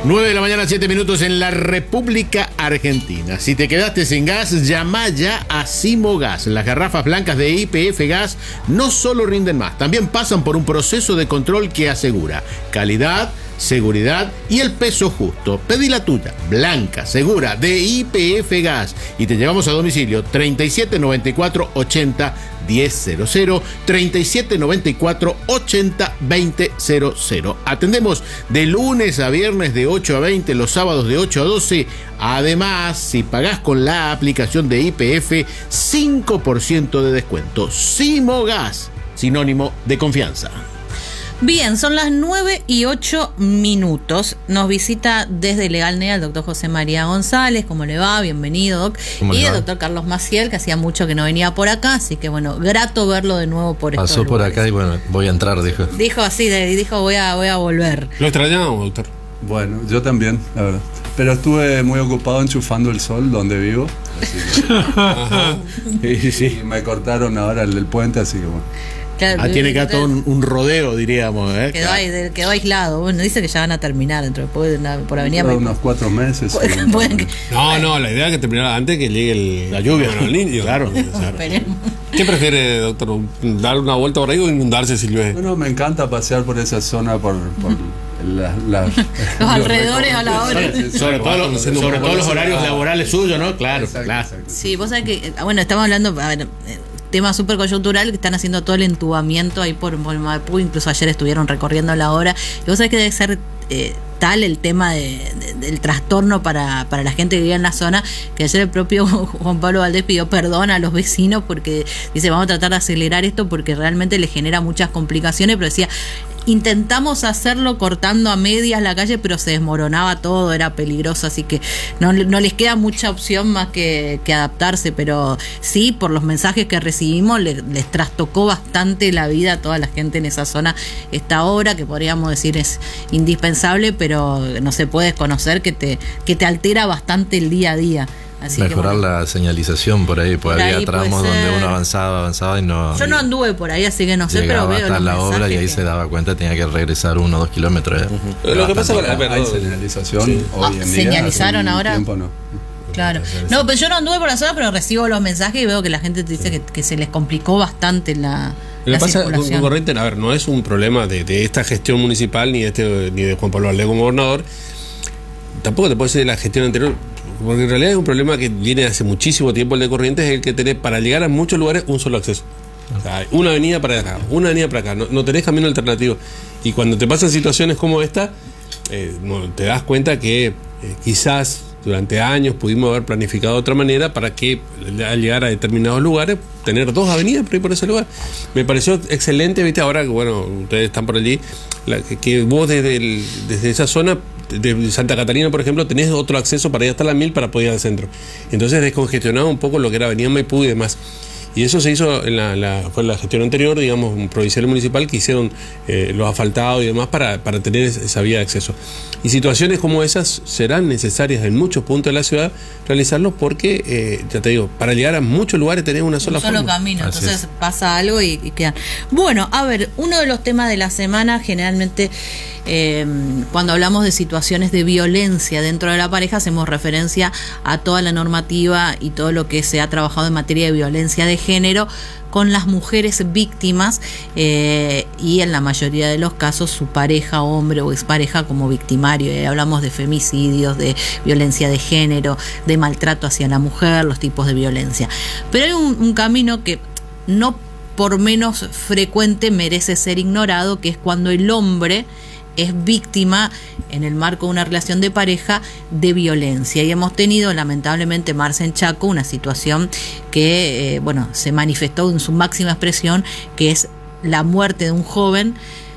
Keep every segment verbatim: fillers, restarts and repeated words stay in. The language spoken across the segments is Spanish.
nueve de la mañana, siete minutos en la República Argentina. Si te quedaste sin gas, llama ya a Simogas. Las garrafas blancas de Y P F Gas no solo rinden más, también pasan por un proceso de control que asegura calidad, seguridad y el peso justo. Pedí la tuya, blanca, segura, de Y P F Gas, y te llevamos a domicilio. Treinta y siete noventa y cuatro ochenta diez cero cero, treinta y siete noventa y cuatro ochenta veinte cero cero. Atendemos de lunes a viernes de ocho a veinte, los sábados de ocho a doce. Además, si pagás con la aplicación de Y P F, cinco por ciento de descuento. Simogas, sinónimo de confianza. Bien, son las nueve y ocho minutos. Nos visita desde Legal N E A el doctor José María González. ¿Cómo le va? Bienvenido, doc. Y el doctor Carlos Maciel, que hacía mucho que no venía por acá, así que bueno, grato verlo de nuevo por estos Pasó por lugares. acá y bueno, voy a entrar, dijo. Dijo así, de, dijo voy a, voy a volver. ¿Lo extrañamos, doctor? Bueno, yo también, la verdad. Pero estuve muy ocupado enchufando el sol donde vivo. Así que... Ajá. Sí, sí, sí. Y me cortaron ahora el del puente, así que bueno. Claro, Ah, tiene acá todo un, un rodeo, diríamos. ¿eh? Quedó, ahí, de- quedó aislado. Bueno, dice que ya van a terminar dentro después de la- por avenida. Dura unos cuatro meses. Pueden- pueden que- No, no, la idea es que terminara antes que llegue el, La lluvia. bueno, el indio. Claro, claro. Esperemos. ¿Qué prefiere, doctor? ¿Dar una vuelta por ahí o inundarse si llueve? Bueno, me encanta pasear por esa zona, por, por la, la, Los alrededores a la hora. Sí, sí, sí. Sobre, todo, lo- conociendo sobre un todo poco los la horarios ciudad. laborales suyos, ¿no? Claro, Exacto, claro. exacto. Sí, vos sabés que, bueno, estamos hablando, a ver, eh, tema súper coyuntural, que están haciendo todo el entubamiento ahí por, por Maipú, incluso ayer estuvieron recorriendo la hora, y vos sabés que debe ser eh, tal el tema de, de- del trastorno para, para la gente que vive en la zona, que ayer el propio Juan Pablo Valdés pidió perdón a los vecinos porque dice, vamos a tratar de acelerar esto porque realmente le genera muchas complicaciones, pero decía, intentamos hacerlo cortando a medias la calle, pero se desmoronaba todo, era peligroso, así que no, no les queda mucha opción más que, que adaptarse, pero sí, por los mensajes que recibimos, le- les trastocó bastante la vida a toda la gente en esa zona esta obra, que podríamos decir es indispensable, pero no se puede desconocer que te, que te altera bastante el día a día. Así Mejorar que, bueno, la señalización por ahí, porque Por había ahí puede tramos ser. donde uno avanzaba, avanzaba y no... yo no anduve por ahí, así que no sé, pero llegaba veo hasta los la obra y mensajes ahí que- se daba cuenta, tenía que regresar uno o dos kilómetros. eh. Lo que pasa Bastante. con la- Hay señalización Sí. hoy Ah, en día. ¿señalizaron hace un ahora? tiempo no. Claro. No, pero yo no anduve por la zona, pero recibo los mensajes y veo que la gente te dice que, que se les complicó bastante la, Lo la que pasa con, circulación. con Corrientes, a ver, no es un problema de, de esta gestión municipal ni de, este, ni de Juan Pablo Valdés como gobernador. Tampoco te puedo decir de la gestión anterior, porque en realidad es un problema que viene hace muchísimo tiempo el de Corrientes, es el que tenés para llegar a muchos lugares un solo acceso. O sea, una avenida para acá, una avenida para acá, no, no tenés camino alternativo. Y cuando te pasan situaciones como esta, eh, no, te das cuenta que eh, quizás durante años pudimos haber planificado de otra manera para que al llegar a determinados lugares tener dos avenidas por ir por ese lugar. Me pareció excelente, viste, ahora que bueno, ustedes están por allí, la, que, que vos desde, el, desde esa zona de Santa Catarina, por ejemplo, tenés otro acceso para ir hasta la Mil para poder ir al centro. Entonces descongestionaba un poco lo que era Avenida Maipú y demás. Y eso se hizo en la, la, fue en la gestión anterior, digamos, un provincial y municipal, que hicieron eh, los asfaltados y demás para, para tener esa vía de acceso. Y situaciones como esas serán necesarias en muchos puntos de la ciudad realizarlos porque, eh, ya te digo, para llegar a muchos lugares tenés una sola un solo forma. camino, Así entonces es. pasa algo y, y quedan. Bueno, a ver, uno de los temas de la semana, generalmente eh, cuando hablamos de situaciones de violencia dentro de la pareja, hacemos referencia a toda la normativa y todo lo que se ha trabajado en materia de violencia de género con las mujeres víctimas eh, y en la mayoría de los casos su pareja, hombre o expareja como victimario. Eh, hablamos de femicidios, de violencia de género, de maltrato hacia la mujer, los tipos de violencia. Pero hay un, un camino que no por menos frecuente merece ser ignorado, que es cuando el hombre es víctima en el marco de una relación de pareja de violencia. Y hemos tenido lamentablemente, Marce, en Chaco, una situación que eh, bueno, se manifestó en su máxima expresión, que es la muerte de un joven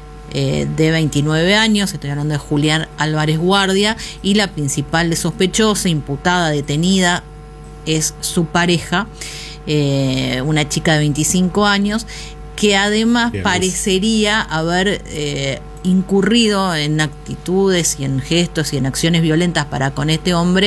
eh, de veintinueve años, estoy hablando de Julián Álvarez Guardia, y la principal sospechosa, imputada, detenida, es su pareja, eh, una chica de veinticinco años, que además Bien, parecería haber eh, incurrido en actitudes y en gestos y en acciones violentas para con este hombre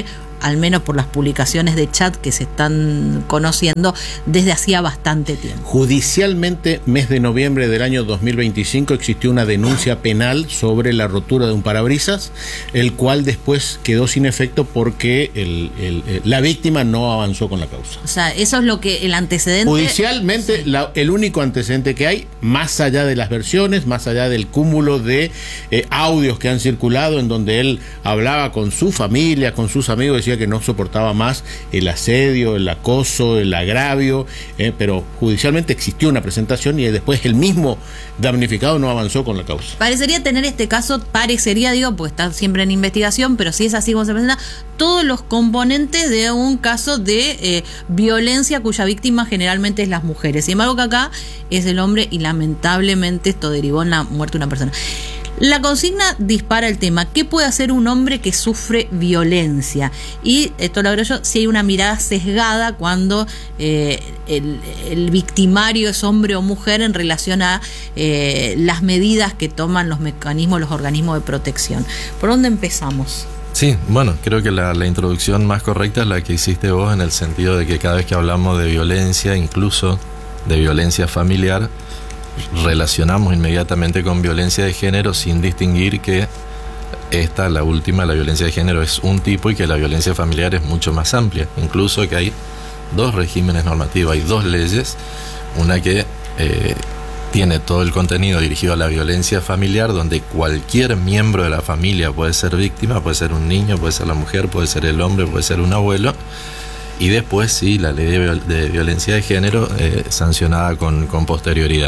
al menos por las publicaciones de chat que se están conociendo desde hacía bastante tiempo. Judicialmente, mes de noviembre del año dos mil veinticinco, existió una denuncia penal sobre la rotura de un parabrisas, el cual después quedó sin efecto porque el, el, el, la víctima no avanzó con la causa. O sea, eso es lo que el antecedente... Judicialmente, sí. la, el único antecedente que hay, más allá de las versiones, más allá del cúmulo de eh, audios que han circulado en donde él hablaba con su familia, con sus amigos, decía que no soportaba más el asedio, el acoso, el agravio, eh, pero judicialmente existió una presentación y después el mismo damnificado no avanzó con la causa. Parecería tener este caso, parecería, digo, pues está siempre en investigación, pero si es así como se presenta, todos los componentes de un caso de eh, violencia cuya víctima generalmente es las mujeres. Sin embargo, que acá es el hombre y lamentablemente esto derivó en la muerte de una persona. La consigna dispara el tema: ¿qué puede hacer un hombre que sufre violencia? Y esto lo agrego yo, si hay una mirada sesgada cuando eh, el, el victimario es hombre o mujer en relación a eh, las medidas que toman los mecanismos, los organismos de protección. ¿Por dónde empezamos? Sí, bueno, creo que la, la introducción más correcta es la que hiciste vos, en el sentido de que cada vez que hablamos de violencia, incluso de violencia familiar, relacionamos inmediatamente con violencia de género sin distinguir que esta, la última, la violencia de género, es un tipo y que la violencia familiar es mucho más amplia. Incluso que hay dos regímenes normativos, hay dos leyes, una que eh, tiene todo el contenido dirigido a la violencia familiar, donde cualquier miembro de la familia puede ser víctima, puede ser un niño, puede ser la mujer, puede ser el hombre, puede ser un abuelo. Y después sí, la ley de, viol- de violencia de género eh, sancionada con, con posterioridad.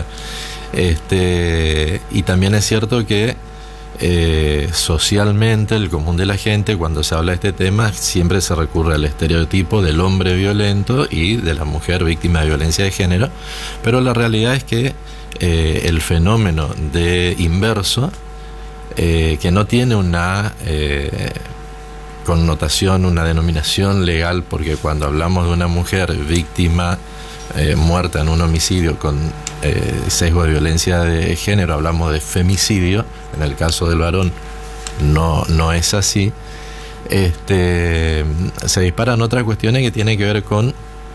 Este, y también es cierto que eh, socialmente el común de la gente, cuando se habla de este tema, siempre se recurre al estereotipo del hombre violento y de la mujer víctima de violencia de género, pero la realidad es que eh, el fenómeno de inverso, eh, que no tiene una... Eh, connotación, una denominación legal, porque cuando hablamos de una mujer víctima eh, muerta en un homicidio con eh, sesgo de violencia de género, hablamos de femicidio. En el caso del varón no, no es así. Este, se disparan otras cuestiones que tienen que ver con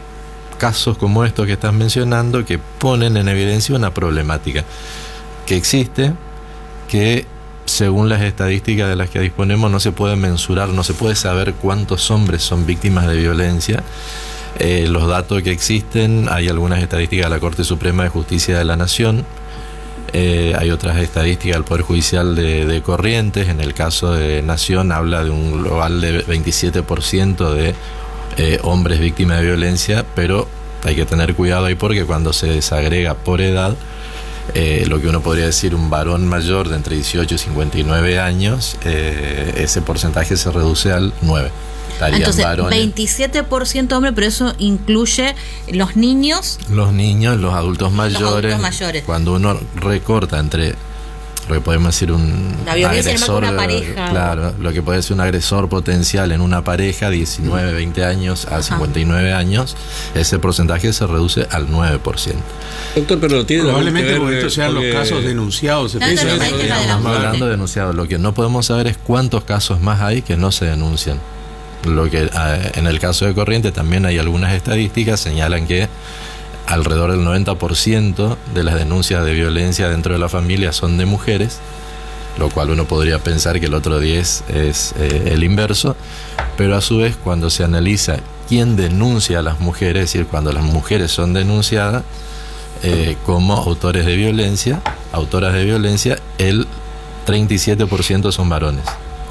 casos como estos que estás mencionando, que ponen en evidencia una problemática que existe, que según las estadísticas de las que disponemos no se puede mensurar, no se puede saber cuántos hombres son víctimas de violencia. Eh, los datos que existen, hay algunas estadísticas de la Corte Suprema de Justicia de la Nación, eh, hay otras estadísticas del Poder Judicial de, de Corrientes. En el caso de Nación habla de un global de veintisiete por ciento de eh, hombres víctimas de violencia, pero hay que tener cuidado ahí porque cuando se desagrega por edad, Eh, lo que uno podría decir un varón mayor de entre dieciocho y cincuenta y nueve años, eh, ese porcentaje se reduce al nueve. Entonces, veintisiete por ciento hombre, pero eso incluye los niños. Los niños, los adultos mayores. Los adultos mayores. Cuando uno recorta entre lo que podemos decir un la violencia agresor, en una pareja, claro, lo que puede ser un agresor potencial en una pareja, diecinueve, veinte años a cincuenta y nueve años, ese porcentaje se reduce al nueve por ciento. Doctor, pero lo tiene probablemente porque estos sean porque... los casos denunciados. Se no, no, no, no, Estamos hablando de denunciados. Lo que no podemos saber es cuántos casos más hay que no se denuncian. Lo que en el caso de Corrientes también hay algunas estadísticas señalan que alrededor del noventa por ciento de las denuncias de violencia dentro de la familia son de mujeres, lo cual uno podría pensar que el otro diez es eh, el inverso, pero a su vez cuando se analiza quién denuncia a las mujeres, es decir, cuando las mujeres son denunciadas eh, como autores de violencia, autoras de violencia, el treinta y siete por ciento son varones.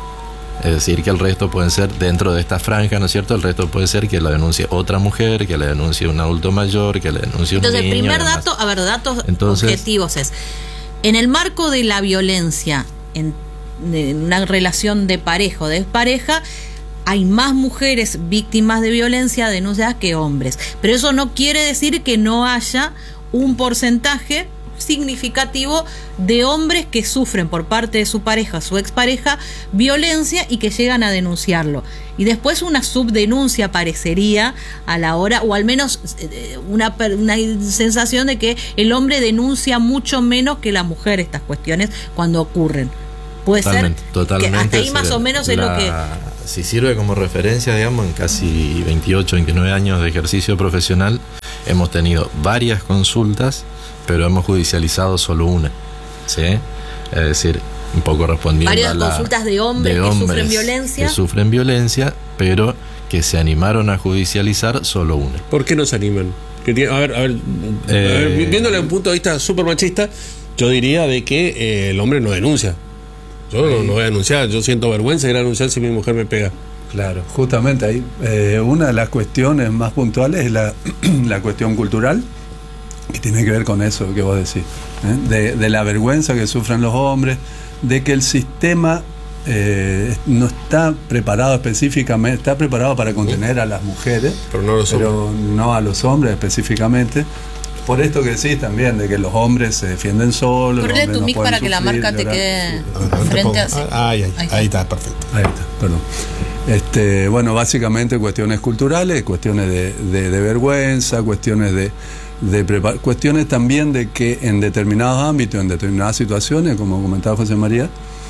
Es decir, que el resto pueden ser dentro de esta franja, ¿no es cierto? El resto puede ser que la denuncie otra mujer, que la denuncie un adulto mayor, que la denuncie un Entonces, niño. Entonces, primer dato, a ver, datos Entonces, objetivos es, en el marco de la violencia, en, en una relación de pareja o de despareja, hay más mujeres víctimas de violencia denunciadas que hombres. Pero eso no quiere decir que no haya un porcentaje significativo de hombres que sufren por parte de su pareja, su expareja, violencia y que llegan a denunciarlo. Y después una subdenuncia parecería a la hora, o al menos una, una sensación de que el hombre denuncia mucho menos que la mujer estas cuestiones cuando ocurren. Puede totalmente, ser totalmente que hasta ahí más o menos la, es lo que... si sirve como referencia, digamos, en casi veintiocho, veintinueve años de ejercicio profesional, hemos tenido varias consultas, pero hemos judicializado solo una, ¿sí? Es decir, un poco respondiendo varias a la... consultas de hombres, de que hombres sufren violencia. Que sufren violencia, pero que se animaron a judicializar solo una. ¿Por qué no se animan? Que tiene, a ver, a ver, Eh, a ver, viéndole desde un punto de vista súper machista, yo diría de que eh, el hombre no denuncia. Yo no, no voy a denunciar, yo siento vergüenza de ir a denunciar si mi mujer me pega. Claro, justamente ahí eh, una de las cuestiones más puntuales es la, la cuestión cultural, que tiene que ver con eso que vos decís, ¿eh? de, de la vergüenza que sufren los hombres, de que el sistema eh, no está preparado específicamente, está preparado para contener a las mujeres, pero no a los pero hombres. no a los hombres específicamente. Por esto que decís también, de que los hombres se defienden solos. Correle tu mic para que la marca te quede frente a... Ahí, ahí, ahí está, perfecto. Ahí está, perdón. Este, bueno, básicamente cuestiones culturales, cuestiones de, de, de vergüenza, cuestiones de, de prepar- cuestiones también de que en determinados ámbitos, en determinadas situaciones, como comentaba José María,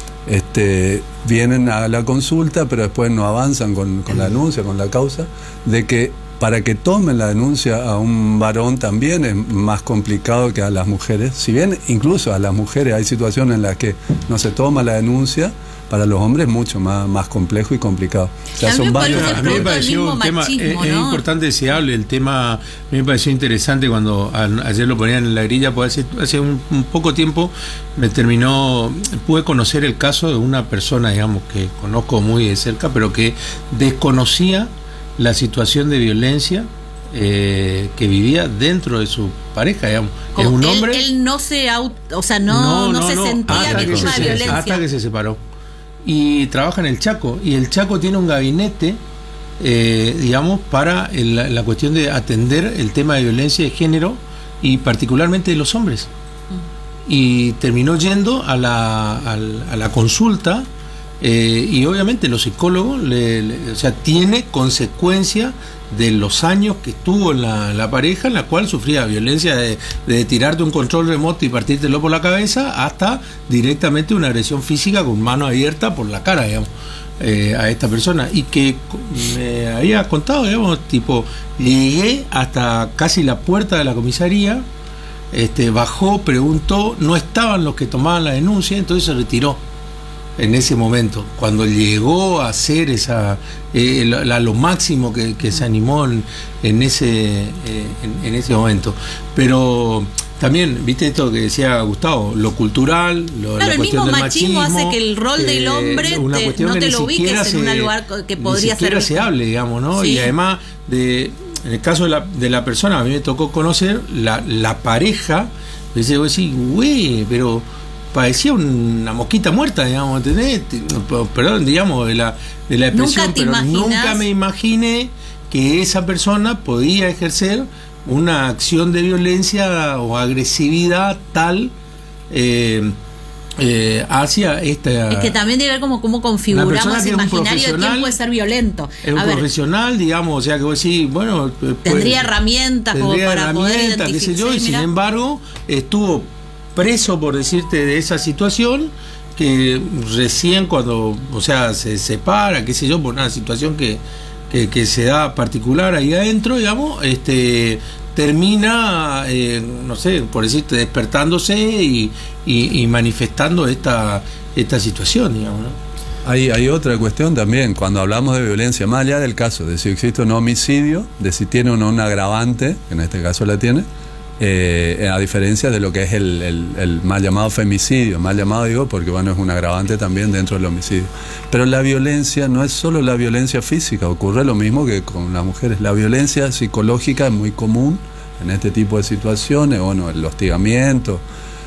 este, vienen a la consulta, pero después no avanzan con, con la denuncia, con la causa, de que para que tomen la denuncia a un varón también es más complicado que a las mujeres. Si bien incluso a las mujeres hay situaciones en las que no se toma la denuncia, para los hombres es mucho más, más complejo y complicado. O sea, A mí me son varios. parece A mí me producto del pareció mismo un tema, machismo, es, es ¿no? importante que se hable el tema. A mí me pareció interesante cuando a, ayer lo ponían en la grilla, porque hace, hace un, un poco tiempo me terminó, pude conocer el caso de una persona, digamos, que conozco muy de cerca, pero que desconocía la situación de violencia eh, que vivía dentro de su pareja, digamos. Es un él, hombre. él no se aut, o sea, no, no, se sentía hasta que víctima se- de violencia. Hasta que se separó. Y trabaja en el Chaco. Y el Chaco tiene un gabinete, eh, digamos, para el- la cuestión de atender el tema de violencia de género y particularmente de los hombres. Y terminó yendo a la, a la, a la consulta. Eh, y obviamente los psicólogos, le, le- o sea, tiene consecuencia de los años que estuvo en la, la pareja, en la cual sufría violencia de, de tirarte un control remoto y partírtelo por la cabeza, hasta directamente una agresión física con mano abierta por la cara, digamos, eh, a esta persona. Y que me había contado, digamos, tipo, llegué hasta casi la puerta de la comisaría, este, bajó, preguntó, no estaban los que tomaban la denuncia, entonces se retiró. En ese momento, cuando llegó a hacer esa eh, la, lo máximo que, que se animó en, en ese eh, en, en ese momento. Pero también, viste esto que decía Gustavo, lo cultural, lo, Claro, la el cuestión mismo del machismo machismo, hace que el rol del hombre una te- cuestión no que te ni lo ubiques siquiera en un se- lugar que ni podría siquiera ser se hable, digamos, ¿no? Sí. Y además de en el caso de la, de la persona, a mí me tocó conocer la, la pareja, dice, vos decís, güey, pero parecía una mosquita muerta, digamos, ¿entendés? Perdón, digamos, de la, de la expresión, Nunca te pero imaginás- nunca me imaginé que esa persona podía ejercer una acción de violencia o agresividad tal eh, eh, hacia esta... Es que también tiene que ver como cómo configuramos persona ese que es un imaginario de quién profesional, puede ser violento. Es un A ver, profesional, digamos, o sea que vos decís, bueno... eh, pues, tendría herramientas como tendría para poder herramientas, qué sé yo, y identificar. sin Mira, embargo estuvo preso, por decirte, de esa situación, que recién cuando, o sea, se separa, qué sé yo, por una situación que, que, que se da particular ahí adentro, digamos, este termina, eh, no sé, por decirte, despertándose y, y, y manifestando esta, esta situación, digamos, ¿no? Hay, hay otra cuestión también, cuando hablamos de violencia, más allá del caso de si existe un homicidio, de si tiene o no un agravante, que en este caso la tiene, eh, a diferencia de lo que es el, el, el mal llamado femicidio, mal llamado digo porque bueno, es un agravante también dentro del homicidio. Pero la violencia no es solo la violencia física, ocurre lo mismo que con las mujeres. La violencia psicológica es muy común en este tipo de situaciones, bueno, el hostigamiento,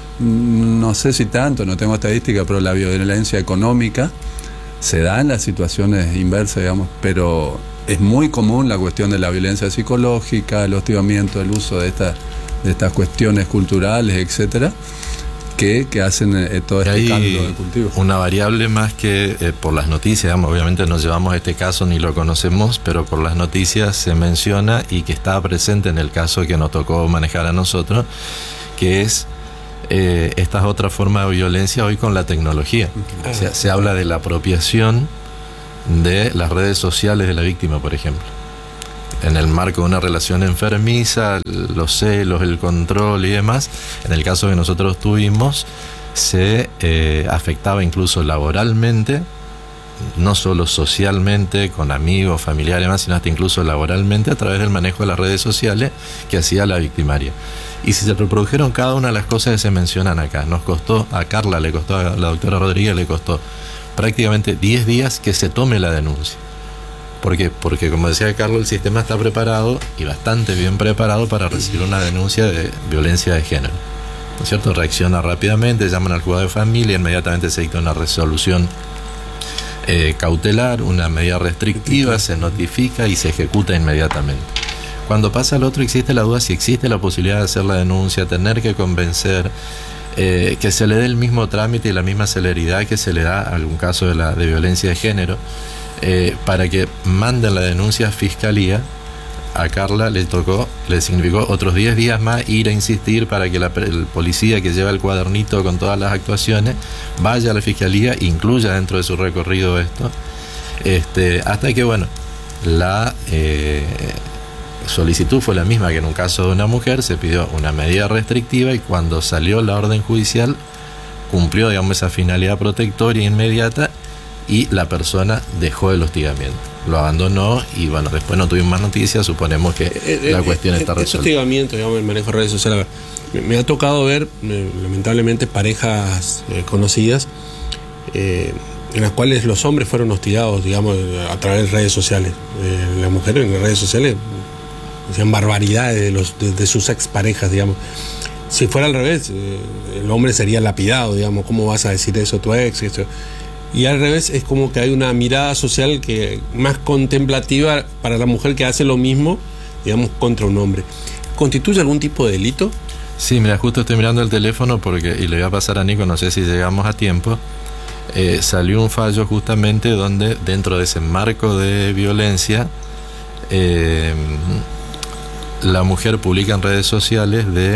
no sé si tanto, no tengo estadística, pero la violencia económica se da en las situaciones inversas, digamos, pero es muy común la cuestión de la violencia psicológica, el hostigamiento, el uso de estas de estas cuestiones culturales, etcétera, que, que hacen eh, todo este Hay caldo de cultivo. una variable más que eh, por las noticias, digamos, obviamente no llevamos este caso ni lo conocemos, pero por las noticias se menciona y que está presente en el caso que nos tocó manejar a nosotros, que es eh, esta otra forma de violencia hoy con la tecnología. O sea, se habla de la apropiación de las redes sociales de la víctima, por ejemplo. En el marco de una relación enfermiza, los celos, el control y demás, en el caso que nosotros tuvimos, se eh, afectaba incluso laboralmente, no solo socialmente, con amigos, familiares y demás, sino hasta incluso laboralmente a través del manejo de las redes sociales que hacía la victimaria. Y si se reprodujeron cada una de las cosas que se mencionan acá, nos costó, a Carla le costó, a la doctora Rodríguez le costó prácticamente diez días que se tome la denuncia. ¿Por qué? Porque, como decía Carlos, el sistema está preparado y bastante bien preparado para recibir una denuncia de violencia de género, ¿no es cierto? Reacciona rápidamente, llaman al juzgado de familia, inmediatamente se dicta una resolución eh, cautelar, una medida restrictiva, se notifica y se ejecuta inmediatamente. Cuando pasa al otro existe la duda si existe la posibilidad de hacer la denuncia, tener que convencer, eh, que se le dé el mismo trámite y la misma celeridad que se le da a algún caso de, la, de violencia de género. Eh, para que manden la denuncia a fiscalía. A Carla le tocó, le significó otros diez días más ir a insistir para que la, el policía que lleva el cuadernito con todas las actuaciones vaya a la fiscalía, incluya dentro de su recorrido esto, este, hasta que, bueno, la eh, solicitud fue la misma que en un caso de una mujer, se pidió una medida restrictiva y cuando salió la orden judicial cumplió, digamos, esa finalidad protectoria inmediata y la persona dejó el hostigamiento, lo abandonó y bueno, después no tuvimos más noticias, suponemos que eh, la cuestión eh, está resuelta. Ese hostigamiento, digamos, el manejo de redes sociales, me, me ha tocado ver, eh, lamentablemente, parejas eh, conocidas eh, en las cuales los hombres fueron hostigados, digamos, a través de redes sociales. Eh, las mujeres en las redes sociales hacían barbaridades de, los, de, de sus exparejas, digamos. Si fuera al revés, eh, el hombre sería lapidado, digamos, ¿cómo vas a decir eso a tu ex? Esto? Y al revés, es como que hay una mirada social que más contemplativa para la mujer que hace lo mismo, digamos, contra un hombre. ¿Constituye algún tipo de delito? Sí, mira, justo estoy mirando el teléfono porque, y le voy a pasar a Nico, no sé si llegamos a tiempo, eh, salió un fallo justamente donde dentro de ese marco de violencia, eh, la mujer publica en redes sociales de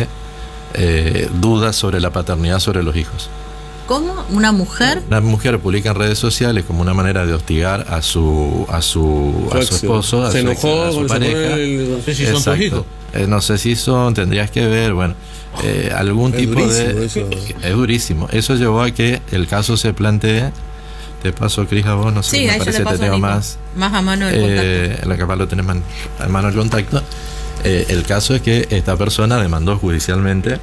eh, dudas sobre la paternidad sobre los hijos. ¿Cómo? ¿Una mujer? Una mujer publica en redes sociales como una manera de hostigar a su a su, a su esposo, a se su, enojó, a su pareja. El... No sé si son tus hijos. Eh, no sé si son, tendrías que ver, bueno, eh, algún es tipo de... Eso. Es durísimo. Eso llevó a que el caso se plantee. Te paso, Cris, a vos, no sé, sí, me parece que te tengo más... Más a mano el eh, contacto. La capaz lo tenés man, a mano el contacto. Eh, el caso es que esta persona demandó judicialmente.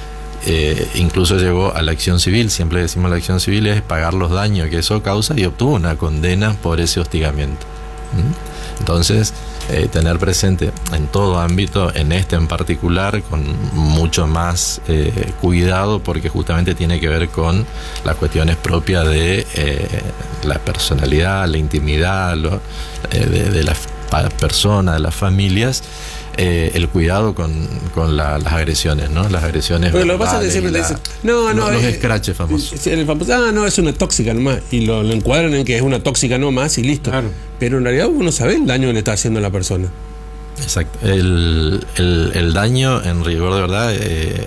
Eh, incluso llegó a la acción civil, siempre decimos la acción civil es pagar los daños que eso causa y obtuvo una condena por ese hostigamiento. ¿Mm? Entonces, eh, tener presente en todo ámbito, en este en particular, con mucho más eh, cuidado, porque justamente tiene que ver con las cuestiones propias de eh, la personalidad, la intimidad, lo, eh, de, de las personas, de las familias. Eh, el cuidado con, con la, las agresiones, ¿no? Las agresiones. Pero lo que pasa es que siempre le dicen, no, no, los eh, scratches famosos. El famoso, ah, no, es una tóxica nomás. Y lo, lo encuadran en que es una tóxica nomás y listo. Claro. Pero en realidad uno sabe el daño que le está haciendo a la persona. Exacto. El, el, el daño, en rigor de verdad, eh,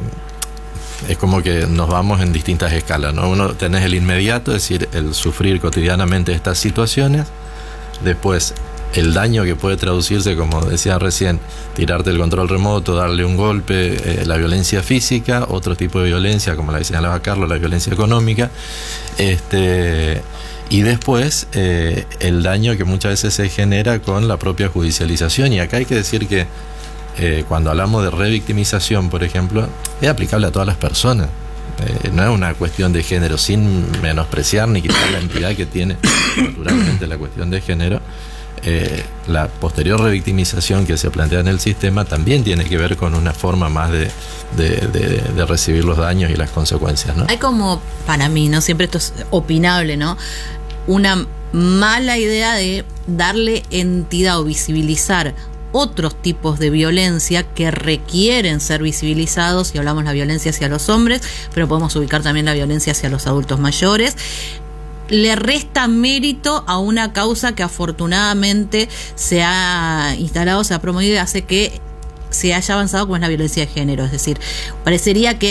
es como que nos vamos en distintas escalas, ¿no? Uno tenés el inmediato, es decir, el sufrir cotidianamente estas situaciones. Después, el daño que puede traducirse, como decía recién, tirarte el control remoto, darle un golpe, eh, la violencia física, otro tipo de violencia, como la que señalaba Carlos, la violencia económica, este, y después eh, el daño que muchas veces se genera con la propia judicialización. Y acá hay que decir que eh, cuando hablamos de revictimización, por ejemplo, es aplicable a todas las personas. Eh, no es una cuestión de género, sin menospreciar ni quitar la entidad que tiene naturalmente la cuestión de género. Eh, la posterior revictimización que se plantea en el sistema también tiene que ver con una forma más de, de, de, de recibir los daños y las consecuencias, ¿no? Hay como, para mí, no siempre esto es opinable, ¿no? Una mala idea de darle entidad o visibilizar otros tipos de violencia que requieren ser visibilizados. Y hablamos de la violencia hacia los hombres, pero podemos ubicar también la violencia hacia los adultos mayores. Le resta mérito a una causa que afortunadamente se ha instalado, se ha promovido y hace que se haya avanzado, como es la violencia de género. Es decir, parecería que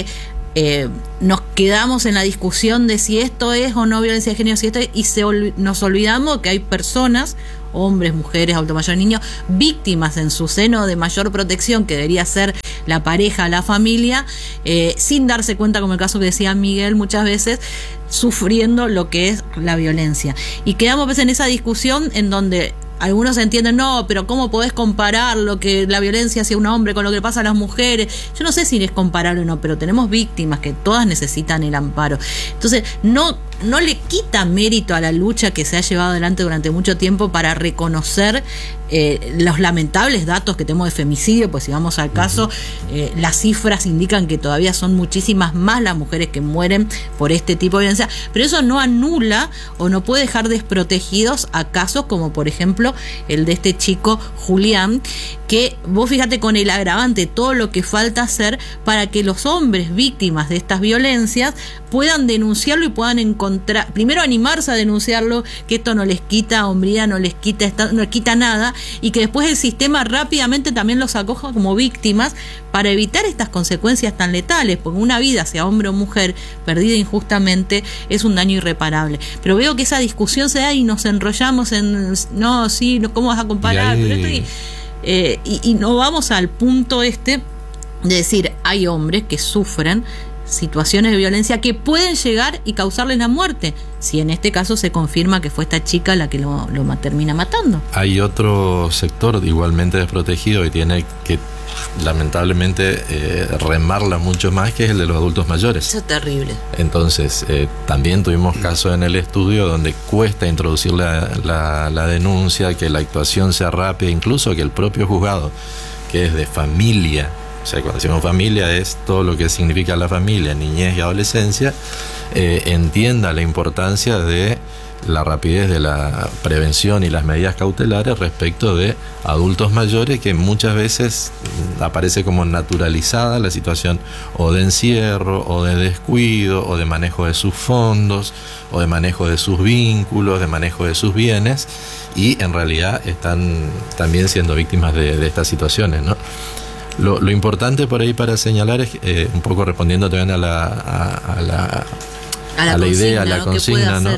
eh, nos quedamos en la discusión de si esto es o no violencia de género, si esto es, y se ol- nos olvidamos que hay personas, hombres, mujeres, adultos mayores, niños, víctimas en su seno de mayor protección, que debería ser la pareja, la familia, eh, sin darse cuenta, como el caso que decía Miguel, muchas veces sufriendo lo que es la violencia. Y quedamos pues en esa discusión en donde algunos entienden, no, pero ¿cómo podés comparar lo que la violencia hacia un hombre con lo que le pasa a las mujeres? Yo no sé si es comparable o no, pero tenemos víctimas que todas necesitan el amparo. Entonces, no, no le quita mérito a la lucha que se ha llevado adelante durante mucho tiempo para reconocer eh, los lamentables datos que tenemos de femicidio, pues si vamos al caso, eh, las cifras indican que todavía son muchísimas más las mujeres que mueren por este tipo de violencia, pero eso no anula o no puede dejar desprotegidos a casos como, por ejemplo, el de este chico Julián, que vos fíjate con el agravante, todo lo que falta hacer para que los hombres víctimas de estas violencias puedan denunciarlo y puedan encontrar, primero animarse a denunciarlo, que esto no les quita hombría, no les quita, no les quita nada, y que después el sistema rápidamente también los acoja como víctimas para evitar estas consecuencias tan letales, porque una vida, sea hombre o mujer, perdida injustamente, es un daño irreparable. Pero veo que esa discusión se da y nos enrollamos en, no, sí, no, ¿cómo vas a comparar? Y ahí... Pero esto y, eh, y, y no vamos al punto este de decir, hay hombres que sufren situaciones de violencia que pueden llegar y causarles la muerte, si en este caso se confirma que fue esta chica la que lo, lo termina matando. Hay otro sector igualmente desprotegido y tiene que lamentablemente eh, remarla mucho más, que es el de los adultos mayores. Eso es terrible. Entonces, eh, también tuvimos casos en el estudio donde cuesta introducir la, la, la denuncia, que la actuación sea rápida, incluso que el propio juzgado, que es de familia, o sea, cuando decimos familia es todo lo que significa la familia, niñez y adolescencia, eh, entienda la importancia de la rapidez de la prevención y las medidas cautelares respecto de adultos mayores, que muchas veces aparece como naturalizada la situación o de encierro o de descuido o de manejo de sus fondos o de manejo de sus vínculos, de manejo de sus bienes, y en realidad están también siendo víctimas de, de estas situaciones, ¿no? Lo, lo importante por ahí para señalar es, eh, un poco respondiendo también a la, a, a la, a la, a la idea, a la ¿no? consigna, ¿no?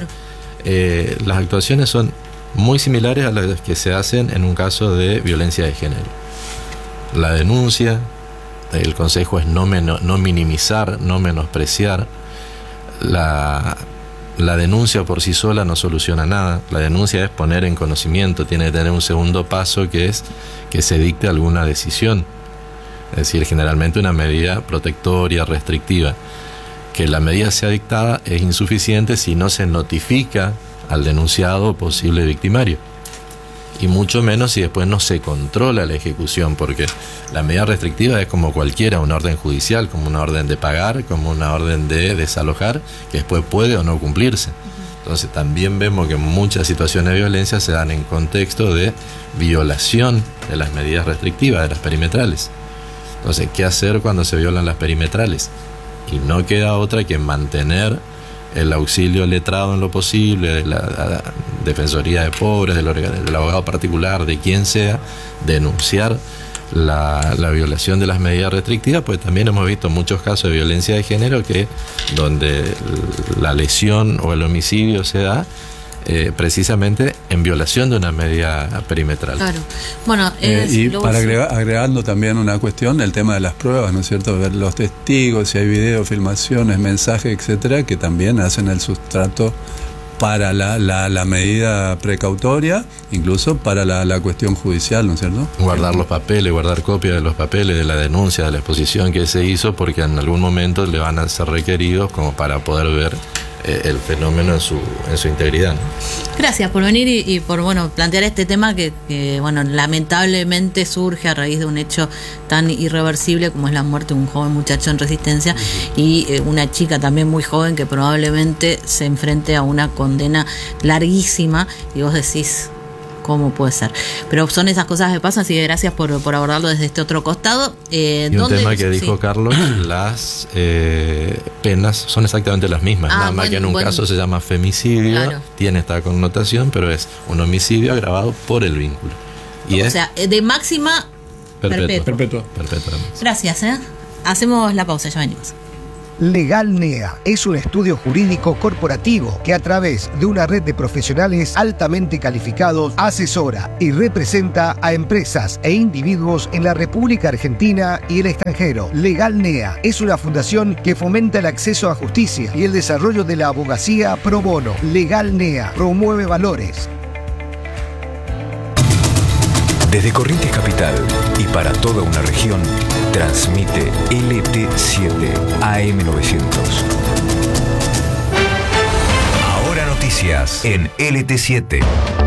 Eh, las actuaciones son muy similares a las que se hacen en un caso de violencia de género. La denuncia, el consejo es no, meno, no minimizar, no menospreciar. La, la denuncia por sí sola no soluciona nada. La denuncia es poner en conocimiento, tiene que tener un segundo paso, que es que se dicte alguna decisión. Es decir, generalmente una medida protectoria, restrictiva. Que la medida sea dictada es insuficiente si no se notifica al denunciado o posible victimario. Y mucho menos si después no se controla la ejecución, porque la medida restrictiva es como cualquiera, una orden judicial, como una orden de pagar, como una orden de desalojar, que después puede o no cumplirse. Entonces también vemos que muchas situaciones de violencia se dan en contexto de violación de las medidas restrictivas, de las perimetrales. Entonces, ¿qué hacer cuando se violan las perimetrales? Y no queda otra que mantener el auxilio letrado en lo posible, de la, la Defensoría de Pobres, del, del abogado particular, de quien sea, denunciar la, la violación de las medidas restrictivas, pues también hemos visto muchos casos de violencia de género que donde la lesión o el homicidio se da Eh, precisamente en violación de una medida perimetral. Claro. Bueno, eh, es, y luego para sí. agregar, agregando también una cuestión, el tema de las pruebas, ¿no es cierto? Ver los testigos, si hay video, filmaciones, mensajes, etcétera, que también hacen el sustrato para la, la, la medida precautoria, incluso para la, la cuestión judicial, ¿no es cierto? Guardar los papeles, guardar copias de los papeles, de la denuncia, de la exposición que se hizo, porque en algún momento le van a ser requeridos como para poder ver el fenómeno en su en su integridad, ¿no? Gracias por venir y, y por bueno plantear este tema que, que bueno lamentablemente surge a raíz de un hecho tan irreversible como es la muerte de un joven muchacho en Resistencia y eh, una chica también muy joven que probablemente se enfrente a una condena larguísima, y vos decís cómo puede ser, pero son esas cosas que pasan, así que gracias por, por abordarlo desde este otro costado. Eh, y un ¿dónde, tema que dijo sí. Carlos, las eh, penas son exactamente las mismas, Ah, nada más buen, que en un buen. caso se llama femicidio, Claro. tiene esta connotación, pero es un homicidio agravado por el vínculo. Y o es sea, de máxima perpetua. perpetua. Perpetua. Perpetua. Gracias, ¿eh? Hacemos la pausa, ya venimos. Legal N E A es un estudio jurídico corporativo que a través de una red de profesionales altamente calificados asesora y representa a empresas e individuos en la República Argentina y el extranjero. Legal N E A es una fundación que fomenta el acceso a justicia y el desarrollo de la abogacía pro bono. Legal N E A promueve valores. Desde Corrientes Capital y para toda una región, transmite L T siete A M novecientos. Ahora noticias en L T siete.